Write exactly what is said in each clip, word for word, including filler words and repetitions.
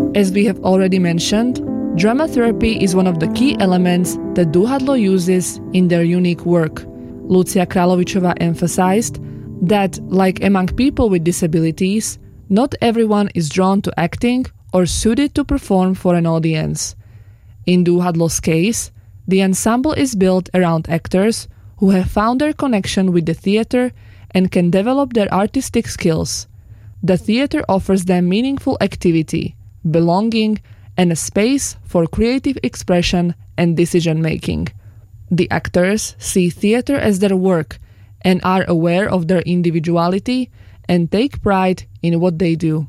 As we have already mentioned, drama therapy is one of the key elements that Duhadlo uses in their unique work. Lucia Kralovičová emphasized that, like among people with disabilities, not everyone is drawn to acting or suited to perform for an audience. In Duhadlo's case, the ensemble is built around actors who have found their connection with the theater and can develop their artistic skills. The theater offers them meaningful activity, belonging, and a space for creative expression and decision-making. The actors see theater as their work and are aware of their individuality and take pride in what they do.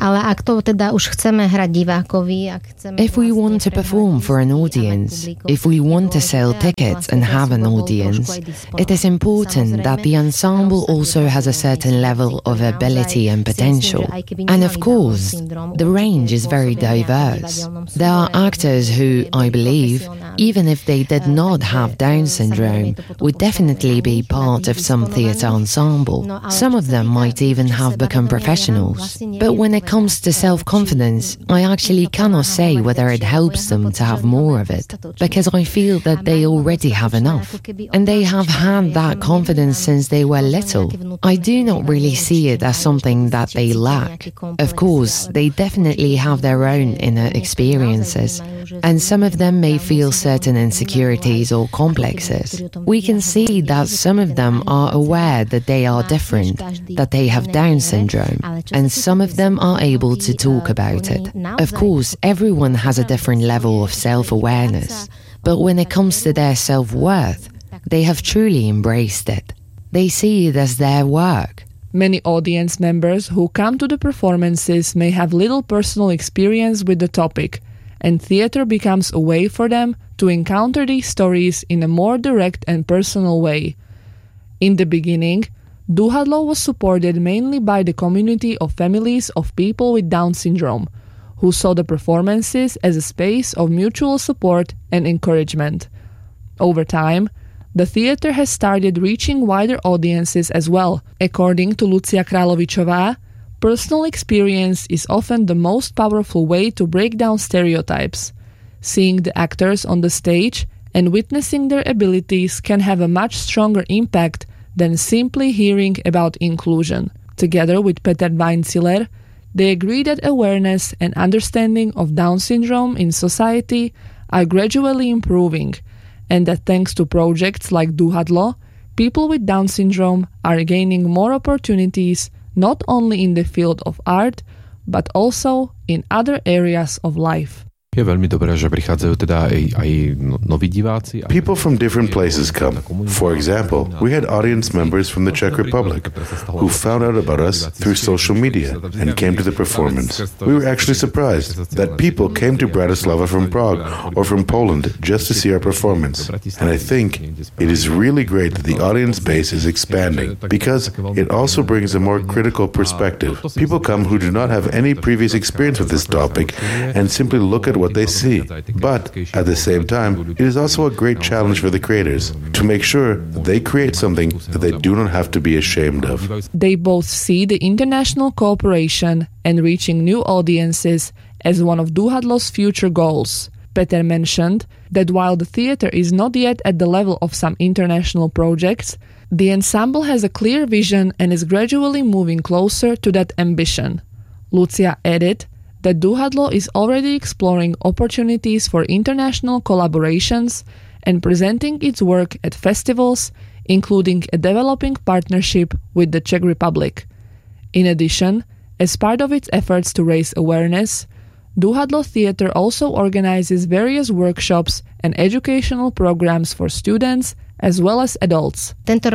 If we want to perform for an audience, if we want to sell tickets and have an audience, it is important that the ensemble also has a certain level of ability and potential. And of course, the range is very diverse. There are actors who, I believe, even if they did not have Down syndrome, would definitely be part of some theatre ensemble. Some of them might even have become professionals. But when it comes to self-confidence, I actually cannot say whether it helps them to have more of it, because I feel that they already have enough, and they have had that confidence since they were little. I do not really see it as something that they lack. Of course, they definitely have their own inner experiences, and some of them may feel certain insecurities or complexes. We can see that some of them are aware that they are different, that they have Down syndrome, and some of them are able to talk about it. Of course, everyone has a different level of self-awareness, but when it comes to their self-worth, they have truly embraced it. They see it as their work. Many audience members who come to the performances may have little personal experience with the topic, and theater becomes a way for them to encounter these stories in a more direct and personal way. In the beginning, Duhadlo was supported mainly by the community of families of people with Down syndrome, who saw the performances as a space of mutual support and encouragement. Over time, the theater has started reaching wider audiences as well. According to Lucia Kralovičová, personal experience is often the most powerful way to break down stereotypes. Seeing the actors on the stage and witnessing their abilities can have a much stronger impact than simply hearing about inclusion. Together with Peter Weinziller, they agree that awareness and understanding of Down syndrome in society are gradually improving, and that thanks to projects like Duhadlo, people with Down syndrome are gaining more opportunities not only in the field of art, but also in other areas of life. Je veľmi dobré, že prichádzajú teda aj, aj noví diváci. People from different places come. For example, we had audience members from the Czech Republic who found out about us through social media and came to the performance. We were actually surprised that people came to Bratislava from Prague or from Poland just to see our performance. And I think it is really great that the audience base is expanding because it also brings a more critical perspective. People come who do not have any previous experience with this topic and simply look at what they see. But at the same time, it is also a great challenge for the creators to make sure that they create something that they do not have to be ashamed of. They both see the international cooperation and reaching new audiences as one of Duhadlo's future goals. Peter mentioned that while the theater is not yet at the level of some international projects, the ensemble has a clear vision and is gradually moving closer to that ambition. Lucia added that Duhadlo is already exploring opportunities for international collaborations and presenting its work at festivals, including a developing partnership with the Czech Republic. In addition, as part of its efforts to raise awareness, Duhadlo Theatre also organizes various workshops and educational programs for students as well as adults.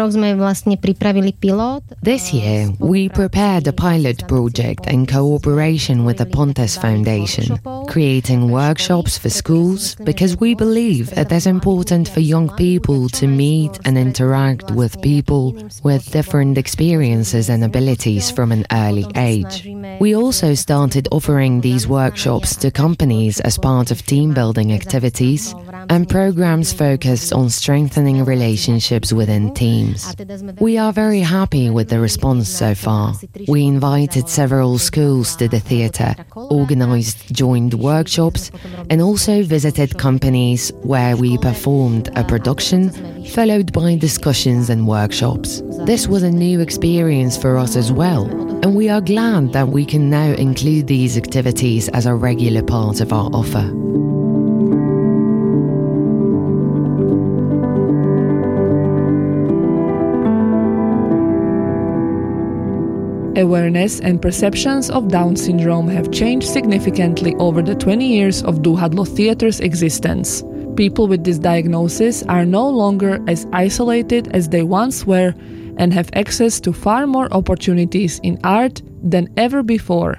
This year, we prepared a pilot project in cooperation with the Pontes Foundation, creating workshops for schools because we believe it is important for young people to meet and interact with people with different experiences and abilities from an early age. We also started offering these workshops to companies as part of team-building activities and programs focused on strengthening relationships within teams. We are very happy with the response so far. We invited several schools to the theatre, organised joint workshops, and also visited companies where we performed a production, followed by discussions and workshops. This was a new experience for us as well, and we are glad that we can now include these activities as a regular part of our offer. Awareness and perceptions of Down syndrome have changed significantly over the twenty years of Duhadlo Theatre's existence. People with this diagnosis are no longer as isolated as they once were and have access to far more opportunities in art than ever before.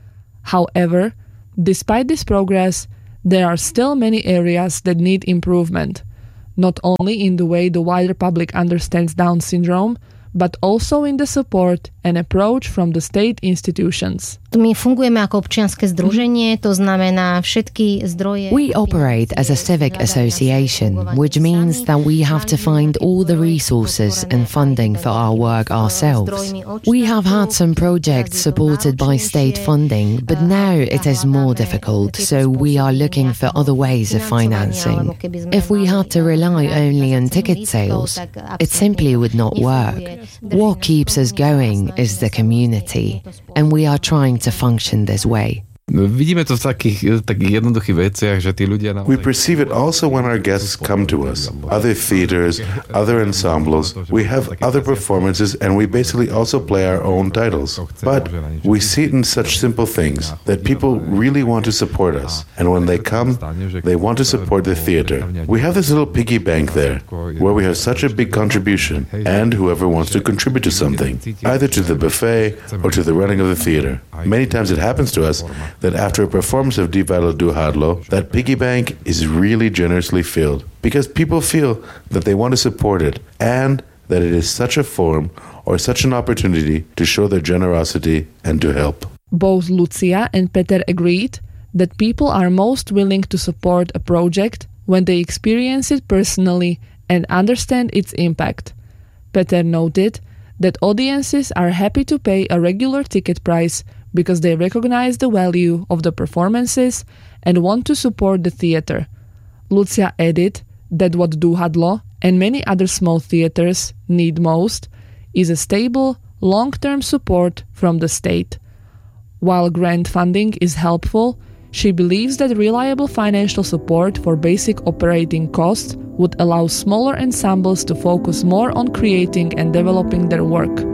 However, despite this progress, there are still many areas that need improvement, not only in the way the wider public understands Down syndrome, but also in the support and approach from the state institutions. My fungujeme ako občianske združenie, to znamená všetky zdroje. We operate as a civic association, which means that we have to find all the resources and funding for our work ourselves. We have had some projects supported by state funding, but now it is more difficult, so we are looking for other ways of financing. If we had to rely only on ticket sales, it simply would not work. What keeps us going is the community, and we are trying to function this way. Vidíme to v takých, takých jednoduchých veciach, že tí ľudia naozaj... We perceive it also when our guests come to us. Other theaters, other ensembles, we have other performances, and we basically also play our own titles. But we see it in such simple things that people really want to support us. And when they come, they want to support the theater. We have this little piggy bank there, where we have such a big contribution, and whoever wants to contribute to something, either to the buffet or to the running of the theater. Many times it happens to us that after a performance of Divadlo Duhadlo, that piggy bank is really generously filled, because people feel that they want to support it, and that it is such a forum or such an opportunity to show their generosity and to help. Both Lucia and Peter agreed that people are most willing to support a project when they experience it personally and understand its impact. Peter noted that audiences are happy to pay a regular ticket price because they recognize the value of the performances and want to support the theater. Lucia added that what Duhadlo and many other small theaters need most is a stable, long-term support from the state. While grant funding is helpful, she believes that reliable financial support for basic operating costs would allow smaller ensembles to focus more on creating and developing their work.